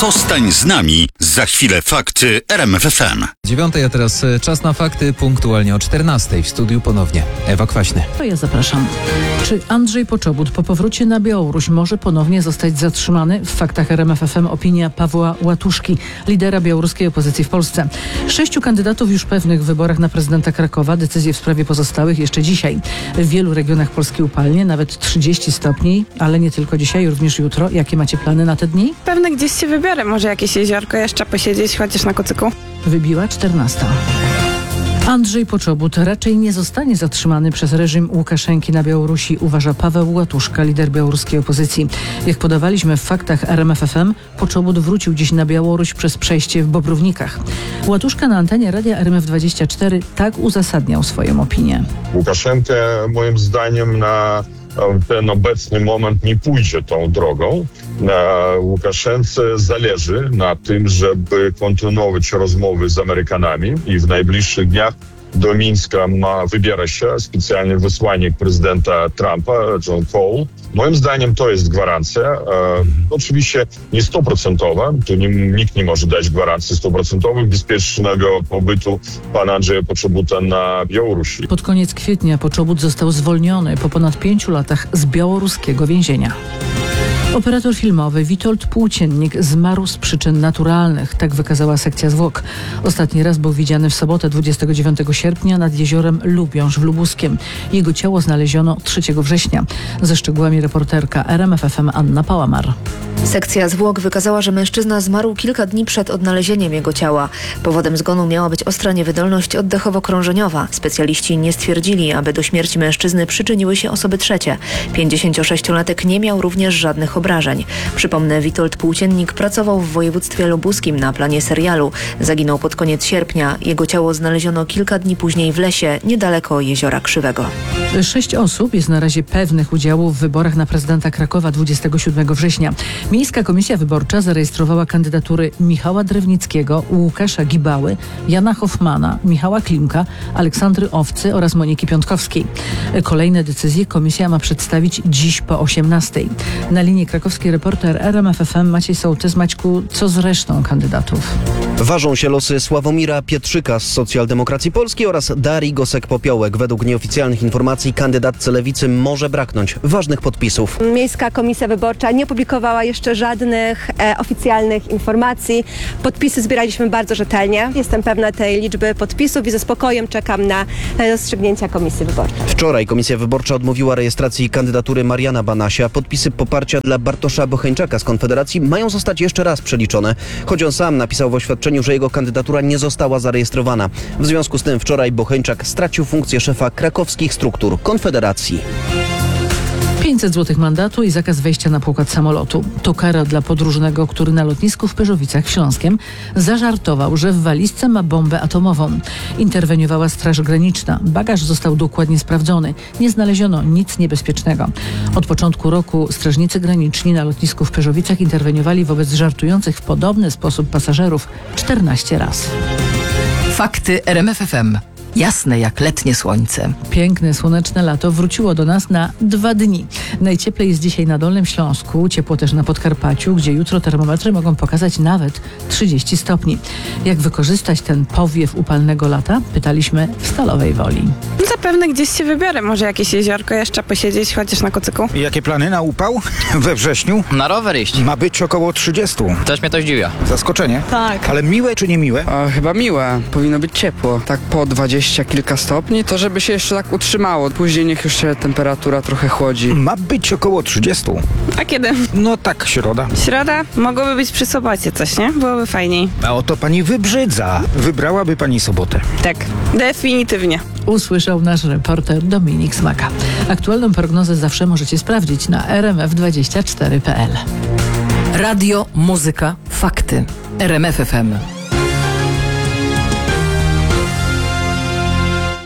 Zostań z nami. Za chwilę fakty RMF FM. 9, a teraz czas na fakty punktualnie o 14. W studiu ponownie Ewa Kwaśny. To ja zapraszam. Czy Andrzej Poczobut po powrocie na Białoruś może ponownie zostać zatrzymany? W faktach RMF FM opinia Pawła Łatuszki, lidera białoruskiej opozycji w Polsce. 6 kandydatów już pewnych w wyborach na prezydenta Krakowa. Decyzje w sprawie pozostałych jeszcze dzisiaj. W wielu regionach Polski upalnie, nawet 30 stopni, ale nie tylko dzisiaj, również jutro. Jakie macie plany na te dni? Pewnie gdzieś się wybiorę, może jakieś jeziorko jeszcze posiedzieć, chociaż na kocyku. Wybiła 14. Andrzej Poczobut raczej nie zostanie zatrzymany przez reżim Łukaszenki na Białorusi, uważa Paweł Łatuszka, lider białoruskiej opozycji. Jak podawaliśmy w faktach RMF FM, Poczobut wrócił dziś na Białoruś przez przejście w Bobrownikach. Łatuszka na antenie radia RMF24 tak uzasadniał swoją opinię. Łukaszenka moim zdaniem na ten obecny moment nie pójdzie tą drogą. Łukaszence zależy na tym, żeby kontynuować rozmowy z Amerykanami i w najbliższych dniach do Mińska wybiera się specjalny wysłannik prezydenta Trumpa, John Cole. Moim zdaniem to jest gwarancja. Oczywiście nie 100%, tu nikt nie może dać gwarancji 100% bezpiecznego pobytu pana Andrzeja Poczobuta na Białorusi. Pod koniec kwietnia Poczobut został zwolniony po ponad 5 latach z białoruskiego więzienia. Operator filmowy Witold Płóciennik zmarł z przyczyn naturalnych, tak wykazała sekcja zwłok. Ostatni raz był widziany w sobotę 29 sierpnia nad jeziorem Lubiąż w Lubuskiem. Jego ciało znaleziono 3 września. Ze szczegółami reporterka RMF FM Anna Pałamar. Sekcja zwłok wykazała, że mężczyzna zmarł kilka dni przed odnalezieniem jego ciała. Powodem zgonu miała być ostra niewydolność oddechowo-krążeniowa. Specjaliści nie stwierdzili, aby do śmierci mężczyzny przyczyniły się osoby trzecie. 56-latek nie miał również żadnych obrażeń. Przypomnę, Witold Płóciennik pracował w województwie lubuskim na planie serialu. Zaginął pod koniec sierpnia. Jego ciało znaleziono kilka dni później w lesie, niedaleko Jeziora Krzywego. 6 osób jest na razie pewnych udziału w wyborach na prezydenta Krakowa 27 września. Miejska Komisja Wyborcza zarejestrowała kandydatury Michała Drewnickiego, Łukasza Gibały, Jana Hoffmana, Michała Klimka, Aleksandry Owcy oraz Moniki Piątkowskiej. Kolejne decyzje komisja ma przedstawić dziś po 18. Na linii krakowskiej reporter RMF FM Maciej Sołtys. Maćku, co z resztą kandydatów? Ważą się losy Sławomira Pietrzyka z Socjaldemokracji Polskiej oraz Darii Gosek-Popiołek. Według nieoficjalnych informacji kandydatce Lewicy może braknąć ważnych podpisów. Miejska Komisja Wyborcza nie publikowała jeszcze żadnych oficjalnych informacji. Podpisy zbieraliśmy bardzo rzetelnie. Jestem pewna tej liczby podpisów i ze spokojem czekam na rozstrzygnięcia Komisji Wyborczej. Wczoraj Komisja Wyborcza odmówiła rejestracji kandydatury Mariana Banasia. Podpisy poparcia dla Bartosza Bocheńczaka z Konfederacji mają zostać jeszcze raz przeliczone, choć on sam napisał w oświadczeniu, że jego kandydatura nie została zarejestrowana. W związku z tym wczoraj Bocheńczak stracił funkcję szefa krakowskich struktur Konfederacji. 500 zł mandatu i zakaz wejścia na pokład samolotu. To kara dla podróżnego, który na lotnisku w Pyrzowicach w Śląskiem zażartował, że w walizce ma bombę atomową. Interweniowała Straż Graniczna. Bagaż został dokładnie sprawdzony. Nie znaleziono nic niebezpiecznego. Od początku roku strażnicy graniczni na lotnisku w Pyrzowicach interweniowali wobec żartujących w podobny sposób pasażerów 14 razy. Fakty RMF FM. Jasne jak letnie słońce. Piękne, słoneczne lato wróciło do nas na 2 dni. Najcieplej jest dzisiaj na Dolnym Śląsku, ciepło też na Podkarpaciu, gdzie jutro termometry mogą pokazać nawet 30 stopni. Jak wykorzystać ten powiew upalnego lata? Pytaliśmy w Stalowej Woli. Zapewne gdzieś się wybiorę, może jakieś jeziorko jeszcze posiedzieć, chociaż na kocyku. Jakie plany na upał we wrześniu? Na rower iść. Ma być około 30. Też mnie to zdziwia. Zaskoczenie? Tak. Ale miłe czy niemiłe? Chyba miłe. Powinno być ciepło. Tak po 20 kilka stopni, to żeby się jeszcze tak utrzymało. Później niech już się temperatura trochę chłodzi. Ma być około 30. A kiedy? No tak, środa. Środa? Mogłoby być przy sobocie coś, nie? Byłoby fajniej. A oto pani wybrzydza. Wybrałaby pani sobotę. Tak, definitywnie. Usłyszał nasz reporter Dominik Smaka. Aktualną prognozę zawsze możecie sprawdzić na rmf24.pl. Radio, muzyka, fakty. RMF FM.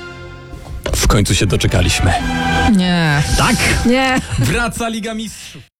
W końcu się doczekaliśmy. Nie. Tak? Nie. Wraca Liga Mistrzów.